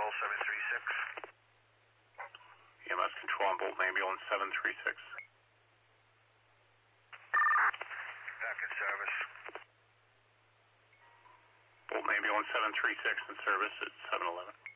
Control 736. EMS Control on Bolton Ambulance 736. Back in service. Bolton Ambulance 736 in service at 711.